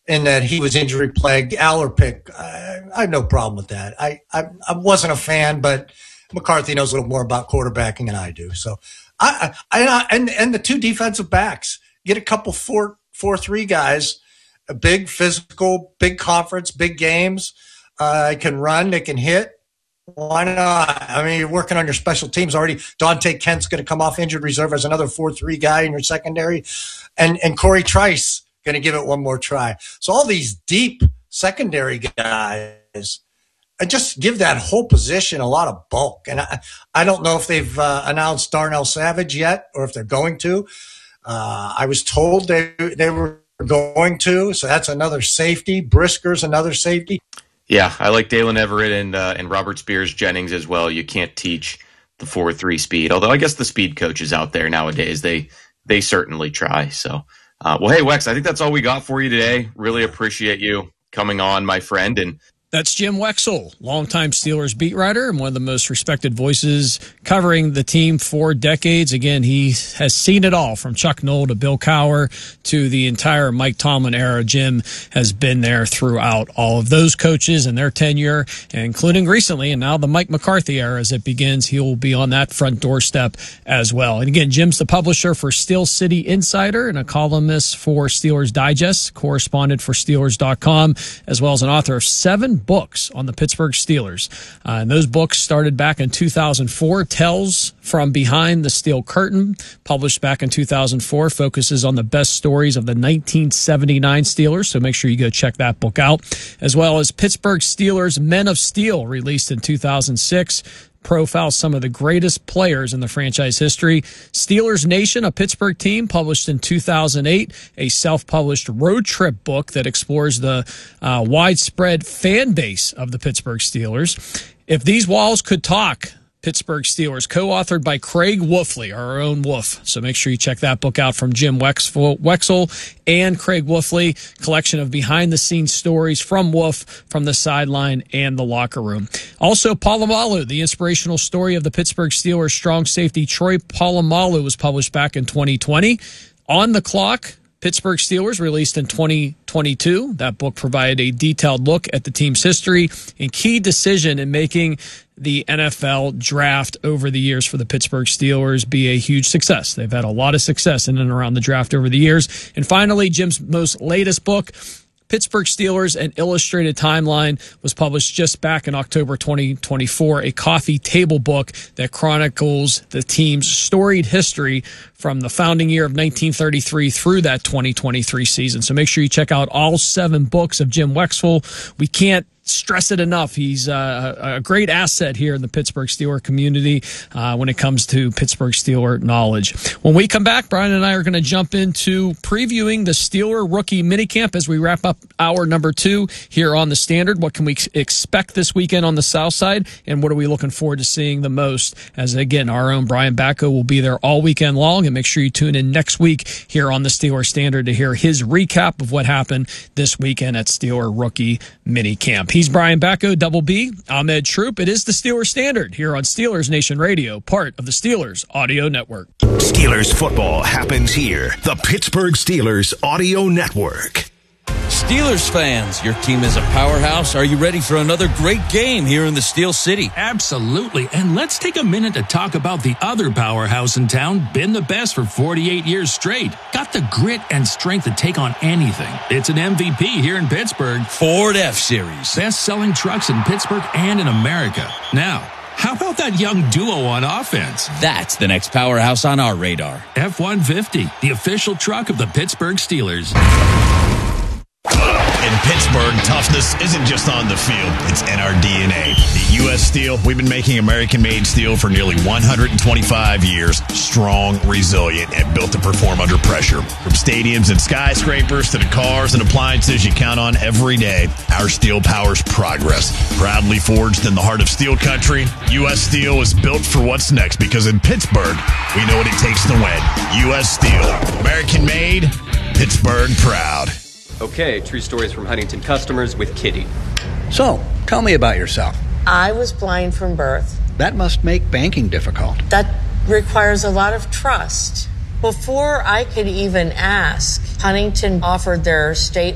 in that he was injury plagued. Aller pick, I have no problem with that. I wasn't a fan, but McCarthy knows a little more about quarterbacking than I do. So and the two defensive backs, get a couple 4-3 guys, a big physical, big conference, big games. Can run, they can hit. Why not? I mean, you're working on your special teams already. Dante Kent's going to come off injured reserve as another 4-3 guy in your secondary. And Corey Trice going to give it one more try. So all these deep secondary guys, I just give that whole position a lot of bulk. And I don't know if they've announced Darnell Savage yet or if they're going to. I was told they were going to, so that's another safety. Brisker's another safety. Yeah, I like Dalen Everett and Robert Spears-Jennings as well. You can't teach the 4.3 speed, although I guess the speed coaches out there nowadays, they certainly try. So, well, hey, Wex, I think that's all we got for you today. Really appreciate you coming on, my friend, and that's Jim Wexell, longtime Steelers beat writer and one of the most respected voices covering the team for decades. Again, he has seen it all from Chuck Noll to Bill Cowher to the entire Mike Tomlin era. Jim has been there throughout all of those coaches and their tenure, including recently, and now the Mike McCarthy era as it begins. He will be on that front doorstep as well. And again, Jim's the publisher for Steel City Insider and a columnist for Steelers Digest, correspondent for Steelers.com, as well as an author of 7 books on the Pittsburgh Steelers. And those books started back in 2004. Tales from Behind the Steel Curtain, published back in 2004, focuses on the best stories of the 1979 Steelers. So make sure you go check that book out. As well as Pittsburgh Steelers Men of Steel, released in 2006. Profiles some of the greatest players in the franchise history. Steelers Nation, a Pittsburgh team, published in 2008, a self-published road trip book that explores the widespread fan base of the Pittsburgh Steelers. If These Walls Could Talk, Pittsburgh Steelers, co-authored by Craig Wolfley, our own Wolf. So make sure you check that book out from Jim Wexell and Craig Wolfley, collection of behind-the-scenes stories from Wolf, from the sideline and the locker room. Also, Polamalu, the inspirational story of the Pittsburgh Steelers strong safety Troy Polamalu, was published back in 2020. On the Clock, Pittsburgh Steelers, released in 2022. That book provided a detailed look at the team's history and key decision in making the NFL draft over the years for the Pittsburgh Steelers be a huge success. They've had a lot of success in and around the draft over the years. And finally, Jim's most latest book, Pittsburgh Steelers, An Illustrated Timeline, was published just back in October 2024, a coffee table book that chronicles the team's storied history from the founding year of 1933 through that 2023 season. So make sure you check out all 7 books of Jim Wexell. We can't stress it enough. He's a great asset here in the Pittsburgh Steeler community when it comes to Pittsburgh Steeler knowledge. When we come back, Brian and I are going to jump into previewing the Steeler rookie minicamp as we wrap up hour number 2 here on the Standard. What can we expect this weekend on the South Side, and what are we looking forward to seeing the most? As again, our own Brian Bacco will be there all weekend long, and make sure you tune in next week here on the Steeler Standard to hear his recap of what happened this weekend at Steeler rookie minicamp. He's Brian Bacco, Double B. I'm Ed Troop. It is the Steelers Standard here on Steelers Nation Radio, part of the Steelers Audio Network. Steelers football happens here. The Pittsburgh Steelers Audio Network. Steelers fans, your team is a powerhouse. Are you ready for another great game here in the Steel City? Absolutely. And let's take a minute to talk about the other powerhouse in town, been the best for 48 years straight. Got the grit and strength to take on anything. It's an MVP here in Pittsburgh. Ford F-Series. Best-selling trucks in Pittsburgh and in America. Now, how about that young duo on offense? That's the next powerhouse on our radar. F-150, the official truck of the Pittsburgh Steelers. In Pittsburgh, toughness isn't just on the field, it's in our DNA. At U.S. Steel, we've been making American-made steel for nearly 125 years, strong, resilient, and built to perform under pressure. From stadiums and skyscrapers to the cars and appliances you count on every day, our steel powers progress. Proudly forged in the heart of steel country, U.S. Steel is built for what's next because in Pittsburgh, we know what it takes to win. U.S. Steel, American-made, Pittsburgh proud. Okay, true stories from Huntington customers with Kitty. So, tell me about yourself. I was blind from birth. That must make banking difficult. That requires a lot of trust. Before I could even ask, Huntington offered their state